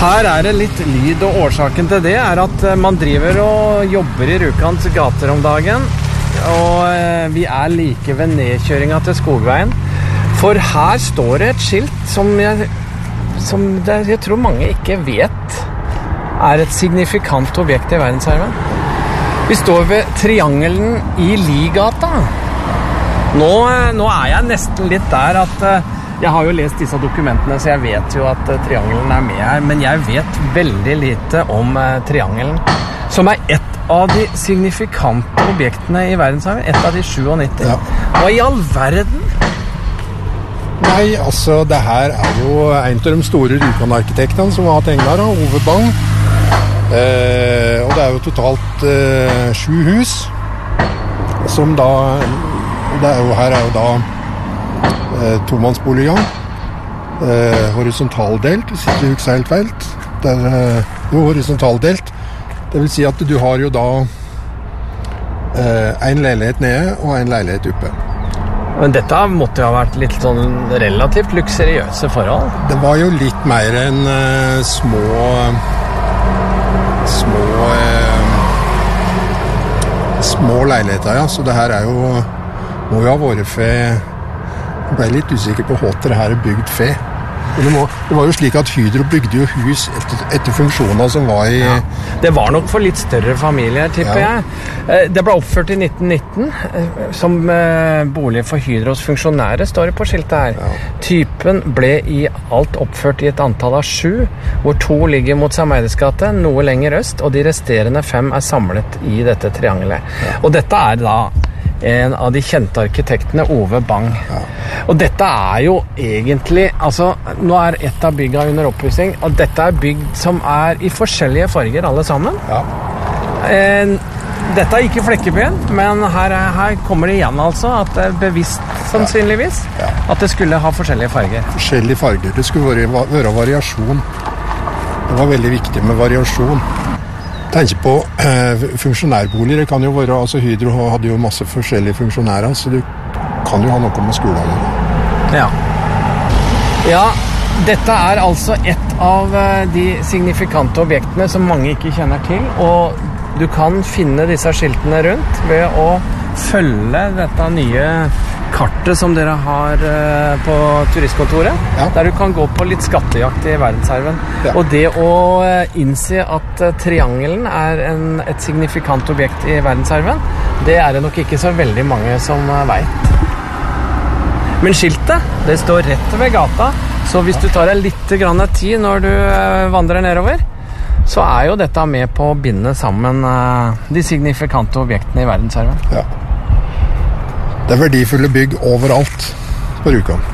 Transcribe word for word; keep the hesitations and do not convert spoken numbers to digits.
Her er det litt lyd, og årsaken til det er at man driver og jobber i Rjukans gater om dagen, og vi er like ved nedkjøringen til Skogveien. For her står det et skilt som jeg, som det, jeg tror mange ikke vet er et signifikant objekt i verdensarven. Vi står ved triangelen i Ligata. Nå, nå er jeg nesten litt der at jeg har jo lest disse dokumentene, så jeg vet jo at uh, triangelen er med her, men jeg vet veldig lite om uh, triangelen, som er et av de signifikante objektene i verdensarven, et av de syttisju. Ja. Hva i all verden? Nei, altså, det her er jo en av de store Rjukan-arkitektene som har tenkt her, Ove Bang. Eh, og det er jo totalt eh, sju hus, som da, det er jo, her er jo da tomannsboliggang, eh, horisontaldelt, hvis ikke du husker helt feil. Det er eh, jo horisontaldelt. Det vil si at du har jo da eh, en leilighet nede og en leilighet oppe. Men dette måtte jo ha vært litt sånn relativt luksuriøse forhold. Det var jo litt mer enn eh, små små eh, små leiligheter, ja. Så det her er jo må jo ha vært for Jeg ble litt usikker på hva det her er bygd fe. Det, må, det var jo slik at Hydro bygde jo hus etter, etter funksjoner som var i... Ja. Det var nok for litt større familier, tipper ja. jeg. Det ble oppført i nitten nitten som bolig for Hydros funksjonære, står det på skiltet her. Ja. Typen ble i alt oppført i et antall av sju, hvor to ligger mot Sameides gate, noe lenger øst, og de resterende fem er samlet i dette triangelet. Ja. Og dette er da en av de kjente arkitektene, Ove Bang. Ja. Og dette er jo egentlig, altså, nå er et av bygga under oppussing, og dette er bygg som er i forskjellige farger alle sammen. Ja. Eh, dette er ikke Flekkebyen, men her, her kommer det igjen altså, at det er bevisst sannsynligvis, ja. Ja. At det skulle ha forskjellige farger. Forskjellige farger, det skulle være, være variasjon. Det var veldig viktig med variasjon. Tenker på eh, funksjonærboliger, det kan jo være, altså Hydro hadde jo masse forskjellige funksjonærer, så du kan jo ha noe med skolen. Ja. Ja, dette er altså et av de signifikante objektene som mange ikke kjenner til, og du kan finne disse skiltene rundt ved å følge dette nye kartet som dere har uh, på turistkontoret, ja. Der du kan gå på litt skattejakt i verdensarven. Ja. Og det å uh, innse at uh, triangelen er en, et signifikant objekt i verdensarven, det er det nok ikke så veldig mange som uh, vet. Men skiltet, det står rett ved gata, så hvis du tar deg litt grann tid når du uh, vandrer nedover, så er jo dette med på å binde sammen uh, de signifikante objektene i verdensarven. Ja. Det er verdifulle bygg overalt på Rjukan.